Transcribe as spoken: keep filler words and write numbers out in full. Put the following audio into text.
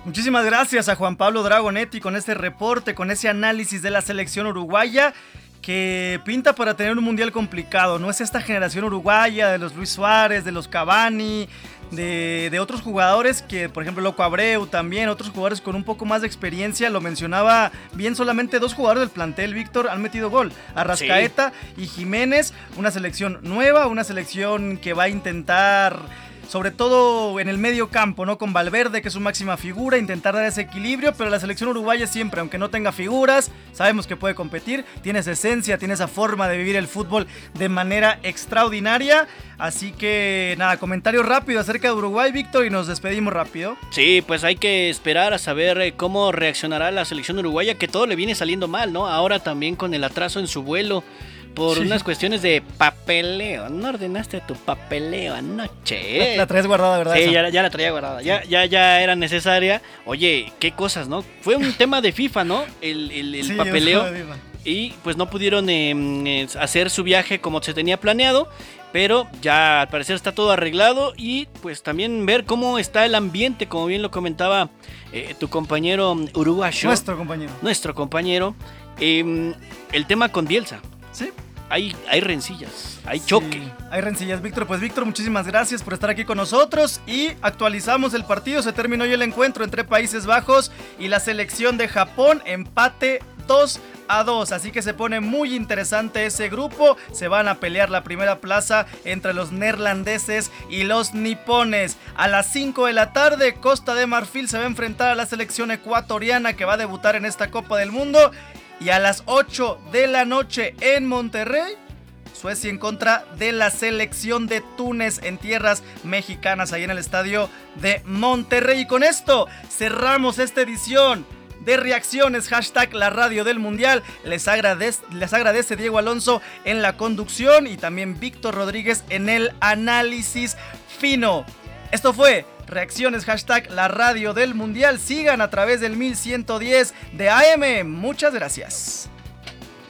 Muchísimas gracias a Juan Pablo Dragonetti con este reporte, con ese análisis de la selección uruguaya que pinta para tener un mundial complicado. No es esta generación uruguaya de los Luis Suárez, de los Cavani, de, de otros jugadores que, por ejemplo, Loco Abreu también, otros jugadores con un poco más de experiencia. Lo mencionaba bien, solamente dos jugadores del plantel, Víctor, han metido gol. Arrascaeta sí. y Jiménez. Una selección nueva, una selección que va a intentar, sobre todo en el medio campo, ¿no? Con Valverde, que es su máxima figura, intentar dar ese equilibrio, pero la selección uruguaya siempre, aunque no tenga figuras, sabemos que puede competir, tiene esa esencia, tiene esa forma de vivir el fútbol de manera extraordinaria. Así que nada, comentario rápido acerca de Uruguay, Víctor, y nos despedimos rápido. Sí, pues hay que esperar a saber cómo reaccionará la selección uruguaya, que todo le viene saliendo mal, ¿no? Ahora también con el atraso en su vuelo, por sí. unas cuestiones de papeleo. No ordenaste tu papeleo anoche. La, la traes guardada, ¿verdad? Sí, ya, ya la traía guardada. Sí. Ya, ya, ya era necesaria. Oye, qué cosas, ¿no? Fue un tema de FIFA, ¿no? El, el, el sí, papeleo. Y pues no pudieron eh, hacer su viaje como se tenía planeado. Pero ya al parecer está todo arreglado. Y pues también ver cómo está el ambiente, como bien lo comentaba eh, tu compañero uruguayo. Nuestro compañero. Nuestro compañero. Eh, el tema con Bielsa. Sí. Hay, hay rencillas, hay choque. Sí, hay rencillas, Víctor. Pues Víctor, muchísimas gracias por estar aquí con nosotros y actualizamos el partido. Se terminó hoy el encuentro entre Países Bajos y la selección de Japón. Empate dos a dos, así que se pone muy interesante ese grupo. Se van a pelear la primera plaza entre los neerlandeses y los nipones. A las cinco de la tarde, Costa de Marfil se va a enfrentar a la selección ecuatoriana que va a debutar en esta Copa del Mundo. Y a las ocho de la noche en Monterrey, Suecia en contra de la selección de Túnez en tierras mexicanas, ahí en el estadio de Monterrey. Y con esto cerramos esta edición de Reacciones, hashtag la radio del mundial. Les agradece, les agradece Diego Alonso en la conducción y también Víctor Rodríguez en el análisis fino. Esto fue Reacciones, hashtag la radio del mundial. Sigan a través del mil ciento diez de A M. Muchas gracias.